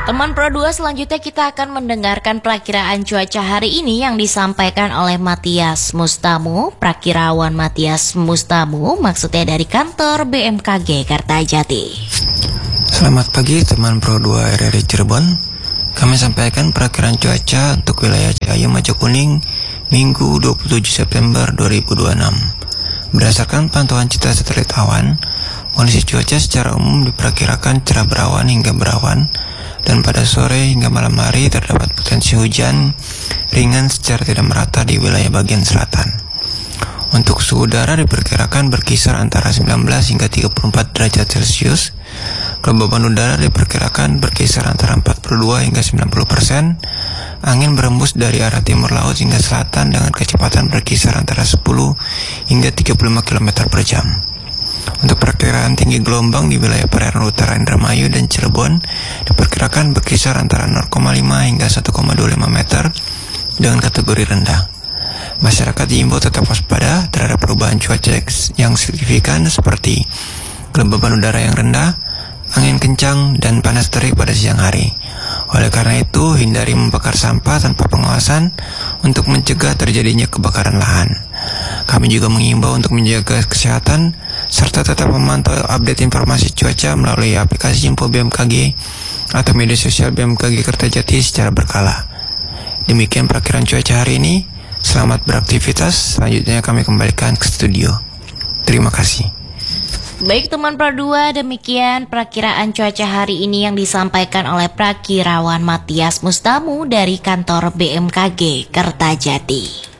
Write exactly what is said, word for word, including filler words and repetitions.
Teman Pro dua, selanjutnya kita akan mendengarkan perakiraan cuaca hari ini yang disampaikan oleh Matias Mustamu, Prakirawan Matias Mustamu, maksudnya dari kantor B M K G Kertajati. Selamat pagi teman Pro dua R R I Cirebon. Kami sampaikan perakiraan cuaca untuk wilayah Ciayu Majokuning Minggu dua puluh tujuh September dua ribu dua puluh enam. Berdasarkan pantauan citra satelit awan, kondisi cuaca secara umum diperkirakan cerah berawan hingga berawan, dan pada sore hingga malam hari terdapat potensi hujan ringan secara tidak merata di wilayah bagian selatan. Untuk suhu udara diperkirakan berkisar antara sembilan belas hingga tiga puluh empat derajat Celcius. Kelembaban udara diperkirakan berkisar antara empat puluh dua hingga sembilan puluh persen. Angin berembus dari arah timur laut hingga selatan dengan kecepatan berkisar antara sepuluh hingga tiga puluh lima kilometer per jam. Untuk perkiraan tinggi gelombang di wilayah perairan utara Indramayu dan Cirebon diperkirakan berkisar antara nol koma lima hingga satu koma dua lima meter dengan kategori rendah. Masyarakat diimbau tetap waspada terhadap perubahan cuaca yang signifikan seperti kelembaban udara yang rendah, angin kencang, dan panas terik pada siang hari. Oleh karena itu, hindari membakar sampah tanpa pengawasan untuk mencegah terjadinya kebakaran lahan. Kami juga mengimbau untuk menjaga kesehatan serta tetap memantau update informasi cuaca melalui aplikasi Info B M K G atau media sosial B M K G Kertajati secara berkala. Demikian perakiraan cuaca hari ini. Selamat beraktivitas. Selanjutnya kami kembalikan ke studio. Terima kasih. Baik teman Pro dua, demikian perakiraan cuaca hari ini yang disampaikan oleh Prakirawan Matias Mustamu dari kantor B M K G Kertajati.